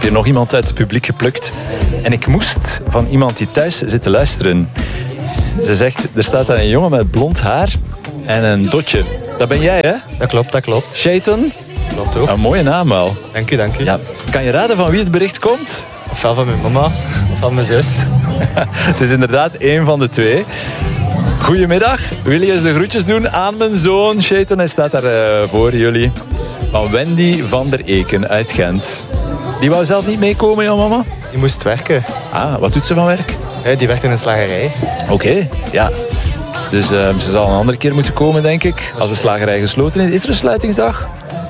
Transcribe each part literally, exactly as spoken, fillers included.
hier nog iemand uit het publiek geplukt. En ik moest van iemand die thuis zit te luisteren. Ze zegt, er staat daar een jongen met blond haar en een dotje. Dat ben jij, hè? Dat klopt, dat klopt. Shaitan? Klopt ook. Een mooie naam wel. Dank u, dank u. Ja. Kan je raden van wie het bericht komt? Ofwel van mijn mama, of van mijn zus. Het is inderdaad één van de twee. Goedemiddag. Wil je eens de groetjes doen aan mijn zoon Shaitan? Hij staat daar uh, voor jullie. Van Wendy van der Eken uit Gent. Die wou zelf niet meekomen, jouw mama? Die moest werken. Ah, wat doet ze van werk? Ja, die werkt in een slagerij. Oké, okay, ja. Dus uh, ze zal een andere keer moeten komen, denk ik. Als de slagerij gesloten is. Is er een sluitingsdag?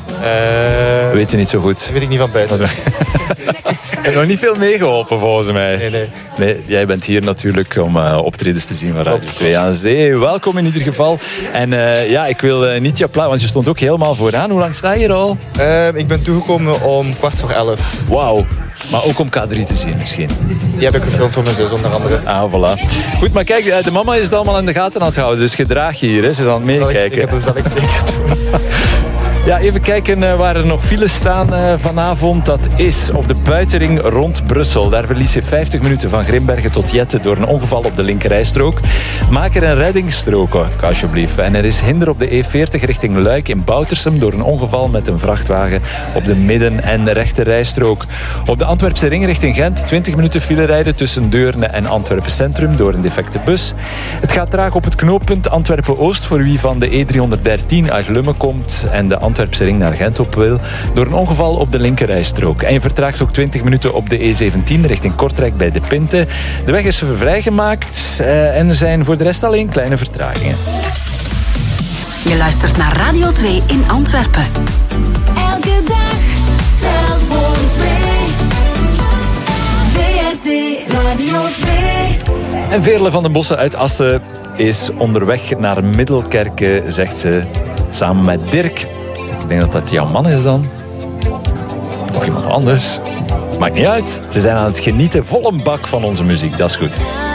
Uh, weet je niet zo goed. Dat weet ik niet van buiten. Ik heb nog niet veel meegeholpen, volgens mij. Nee, nee. Nee, jij bent hier natuurlijk om uh, optredens te zien van Radio twee aan Zee. Welkom in ieder geval. En uh, ja, ik wil uh, niet je applaus, want je stond ook helemaal vooraan. Hoe lang sta je hier al? Uh, ik ben toegekomen om kwart voor elf. Wauw. Maar ook om K drie te zien misschien. Die heb ik gefilmd voor mijn zus, onder andere. Ah, voilà. Goed, maar kijk, de mama is het allemaal in de gaten aan het houden. Dus gedraag je hier, hè. Ze is aan het meekijken. Dat zal ik zeker doen. Ja, even kijken waar er nog files staan uh, vanavond. Dat is op de buitenring rond Brussel. Daar verlies je vijftig minuten van Grimbergen tot Jette door een ongeval op de linkerrijstrook. Maak er een reddingsstrook, alsjeblieft. En er is hinder op de E veertig richting Luik in Boutersum door een ongeval met een vrachtwagen op de midden- en rechterrijstrook. Op de Antwerpse ring richting Gent twintig minuten file rijden tussen Deurne en Antwerpen Centrum door een defecte bus. Het gaat traag op het knooppunt Antwerpen-Oost voor wie van de E driehonderddertien uit Lummen komt en de Antwerpse ring naar Gent op wil, door een ongeval op de linkerrijstrook. En je vertraagt ook twintig minuten op de E zeventien richting Kortrijk bij De Pinte. De weg is vrijgemaakt uh, en er zijn voor de rest alleen kleine vertragingen. Je luistert naar Radio twee in Antwerpen. Elke dag telt voor twee. V R T Radio twee. En Veerle van den Bossen uit Assen is onderweg naar Middelkerke, zegt ze, samen met Dirk. Ik denk dat dat jouw man is dan. Of iemand anders. Maakt niet uit. Ze zijn aan het genieten, vol een bak van onze muziek. Dat is goed.